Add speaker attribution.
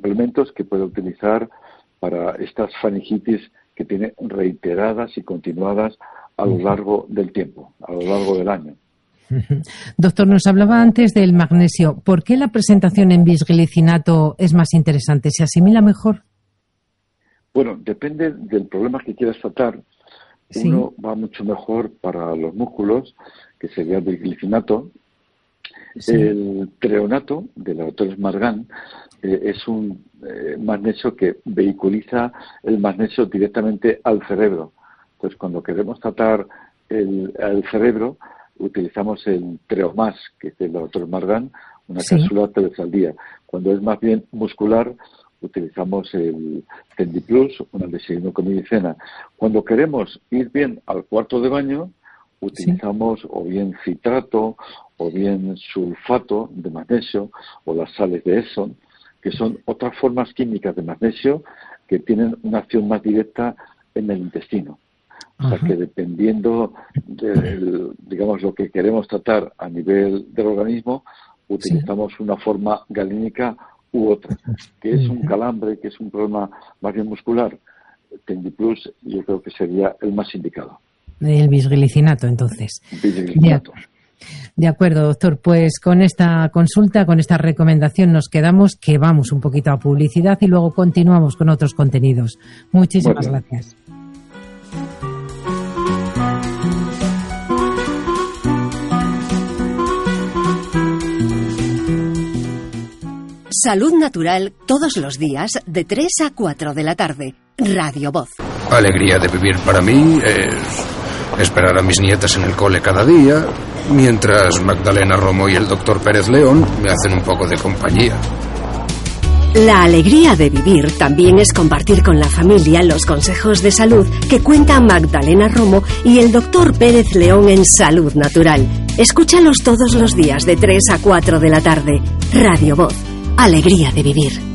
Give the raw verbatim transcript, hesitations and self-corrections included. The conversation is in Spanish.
Speaker 1: complementos que puede utilizar para estas faringitis que tiene reiteradas y continuadas a lo largo del tiempo, a lo largo del año.
Speaker 2: Doctor, nos hablaba antes del magnesio. ¿Por qué la presentación en bisglicinato es más interesante? ¿Se asimila mejor?
Speaker 1: Bueno, depende del problema que quieras tratar. Sí. Uno va mucho mejor para los músculos, que sería el bisglicinato. Sí. El treonato, del autor Margan, eh, es un eh, magnesio que vehiculiza el magnesio directamente al cerebro. Entonces, cuando queremos tratar el, el cerebro, utilizamos el Treomás, que es del autor Margan, una sí. cápsula tres veces al día. Cuando es más bien muscular, utilizamos el Tendiplus, una desayuno con medicina. Cuando queremos ir bien al cuarto de baño, utilizamos sí. o bien citrato, o bien sulfato de magnesio, o las sales de Epsom, que son otras formas químicas de magnesio que tienen una acción más directa en el intestino. O sea, que dependiendo de, digamos, lo que queremos tratar a nivel del organismo, utilizamos sí. una forma galínica u otra. Que es un calambre, que es un problema más bien muscular, Tendiplus yo creo que sería el más indicado.
Speaker 2: El bisglicinato, entonces.
Speaker 1: Bisglicinato.
Speaker 2: De, de acuerdo, doctor. Pues con esta consulta, con esta recomendación nos quedamos, que vamos un poquito a publicidad y luego continuamos con otros contenidos. Muchísimas bueno. gracias.
Speaker 3: Salud Natural todos los días de tres a cuatro de la tarde. Radio Voz.
Speaker 4: Alegría de vivir para mí es esperar a mis nietas en el cole cada día, mientras Magdalena Romo y el doctor Pérez León me hacen un poco de compañía.
Speaker 3: La alegría de vivir también es compartir con la familia los consejos de salud que cuentan Magdalena Romo y el doctor Pérez León en Salud Natural. Escúchalos todos los días de tres a cuatro de la tarde. Radio Voz. Alegría de vivir.